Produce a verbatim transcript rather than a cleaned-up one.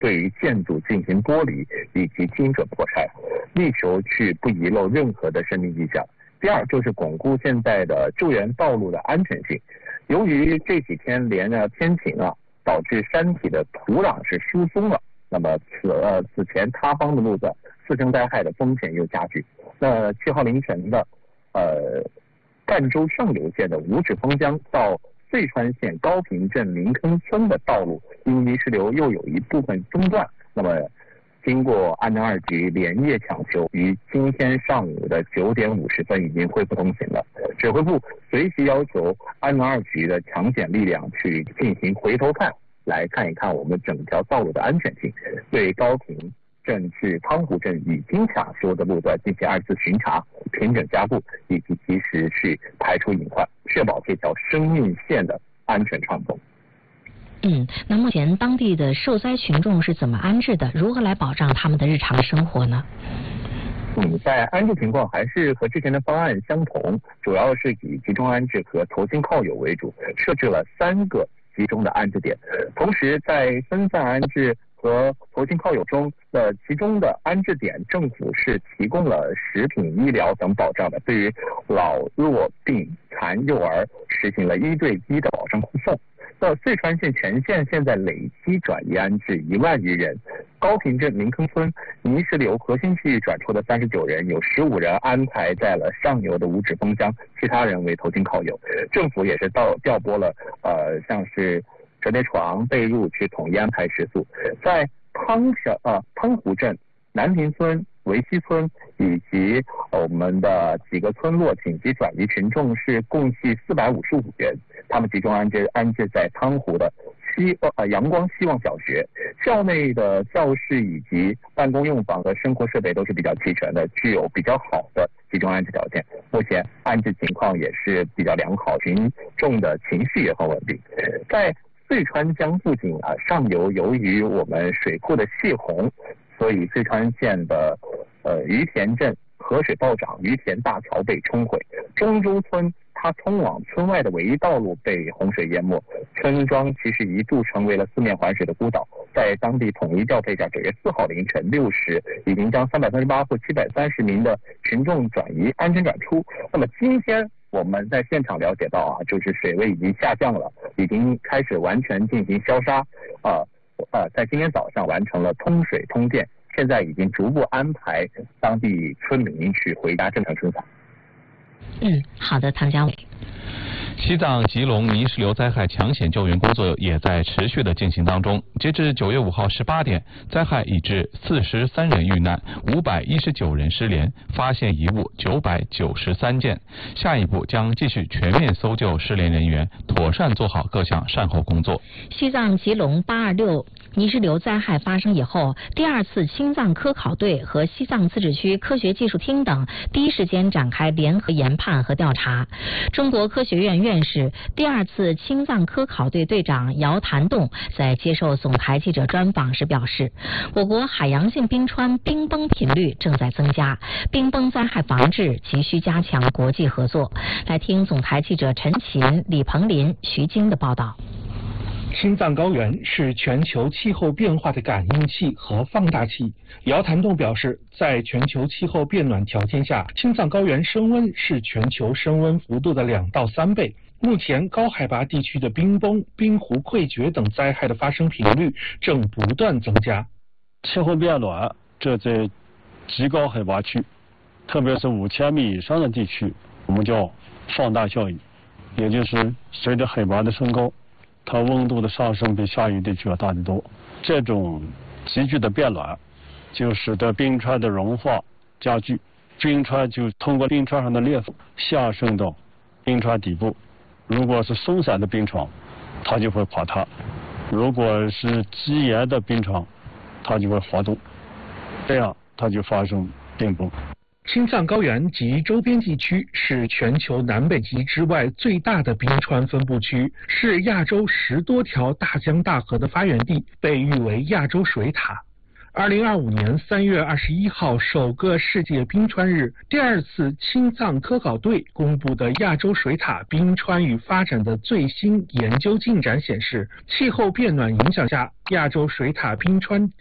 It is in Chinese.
对于建筑进行剥离以及精准破拆，力求去不遗漏任何的生命迹象。第二就是巩固现在的救援道路的安全性。由于这几天连着天晴啊，导致山体的土壤是疏松了，那么此呃此前塌方的路段，次生灾害的风险又加剧。那七号凌晨的呃赣州上流县的五指峰江到遂川县高坪镇林坑村的道路因泥石流又有一部分中断，那么经过安南二局连夜抢修，于今天上午的九点五十分已经恢复通行了。指挥部随即要求安南二局的抢险力量去进行回头看，来看一看我们整条道路的安全性，对高坪镇至汤湖镇已经抢修的路段进行二次巡查、平整加固，以及及时去排除隐患，确保这条生命线的安全畅通。 嗯，那目前当地的受灾群众是怎么安置的？如何来保障他们的日常生活呢？ 嗯，在安置情况还是和之前的方案相同，主要是以集中安置和投亲靠友为主，设置了三个集中的安置点，同时在分散安置和投亲靠友中的其中的安置点，政府是提供了食品、医疗等保障的，对于老弱病残幼儿实行了一对一的保障护送。那遂川县全县现在累计转移安置一万余人，高坪镇林坑村泥石流核心区域转出的三十九人，有十五人安排在了上游的五指峰江，其他人为投亲靠友。政府也是到调拨了呃像是折叠床、被褥去统一安排食宿。在汤小呃汤湖镇、南坪村、维西村以及我们的几个村落紧急转移群众是共计四百五十五人，他们集中安置安置在汤湖的希呃阳光希望小学，校内的教室以及办公用房和生活设备都是比较齐全的，具有比较好的集中安置条件。目前安置情况也是比较良好，群众的情绪也很稳定。在遂川江附近啊，上游由于我们水库的泄洪，所以遂川县的呃于田镇河水暴涨，于田大桥被冲毁，中州村它通往村外的唯一道路被洪水淹没，村庄其实一度成为了四面环水的孤岛。在当地统一调配下，九月四号凌晨六时，已经将三百三十八户七百三十名的群众转移安全转出。那么今天我们在现场了解到啊，就是水位已经下降了，已经开始完全进行消杀，啊呃，在今天早上完成了通水通电，现在已经逐步安排当地村民去回家正常生产。 嗯，好的，唐家伟。 西藏、吉隆泥石流灾害抢险救援工作也在持续的进行当中。截至九月五号十八点，灾害已致四十三人遇难，五百一十九人失联，发现遗物九百九十三件。下一步将继续全面搜救失联人员，妥善做好各项善后工作。 西藏吉隆八二六泥石流灾害发生以后，第二次青藏科考队和西藏自治区科学技术厅等第一时间展开联合研判和调查。中国科学院院士、第二次青藏科考队队长姚谭栋在接受总台记者专访时表示，我国海洋性冰川冰崩频率正在增加，冰崩灾害防治急需加强国际合作。来听总台记者陈琴、李鹏林、徐晶的报道。 青藏高原是全球气候变化的感应器和放大器。姚谭栋表示，在全球气候变暖条件下，青藏高原升温是全球升温幅度的两到三倍。目前高海拔地区的冰崩、冰湖溃决等灾害的发生频率正不断增加。 气候变暖，这在极高海拔区，特别是五千米以上的地区，我们叫放大效应，也就是随着海拔的升高，它温度的上升比下游地区要大得多。这种急剧的变暖就使得冰川的融化加剧，冰川就通过冰川上的裂缝下渗到冰川底部。如果是松散的冰床，它就会垮塌；如果是积岩的冰床，它就会滑动，这样它就发生冰崩。 青藏高原及周边地区是全球南北极之外最大的冰川分布区，是亚洲十多条大江大河的发源地，被誉为亚洲水塔。 二零二五年三月二十一号，首个世界冰川日，第二次青藏科考队公布的亚洲水獭冰川与发展的最新研究进展显示，气候变暖影响下，亚洲水獭冰川